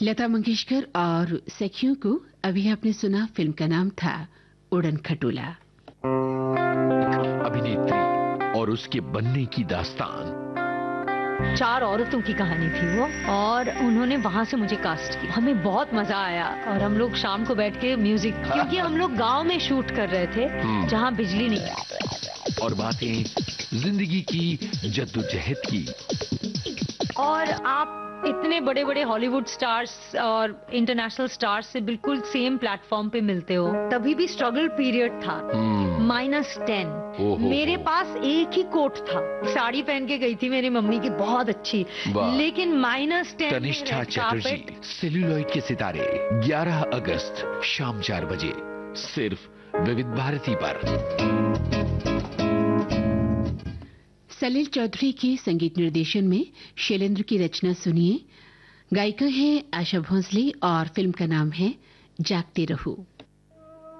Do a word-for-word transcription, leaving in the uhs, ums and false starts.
लता मंगेशकर और सखियों को अभी आपने सुना। फिल्म का नाम था उड़न खटोला। अभिनेत्री और उसके बनने की दास्तान। चार औरतों की कहानी थी वो, और उन्होंने वहां से मुझे कास्ट किया। हमें बहुत मजा आया और हम लोग शाम को बैठ के म्यूजिक, क्योंकि हम लोग गांव में शूट कर रहे थे जहां बिजली नहीं, और बातें जिंदगी की जद्दोजहद की। और आप इतने बड़े बड़े हॉलीवुड स्टार्स और इंटरनेशनल स्टार्स से बिल्कुल सेम प्लेटफॉर्म पे मिलते हो। तभी भी स्ट्रगल पीरियड था, माइनस टेन। मेरे पास एक ही कोट था, साड़ी पहन के गई थी मेरी मम्मी की, बहुत अच्छी, लेकिन minus ten. Tanishtha Chatterjee, celluloid के सितारे, ग्यारह अगस्त शाम चार बजे, सिर्फ विविध भारती पर। सलील चौधरी के संगीत निर्देशन में शैलेंद्र की रचना सुनिए। गायिका है आशा भोसले और फिल्म का नाम है जागते रहो।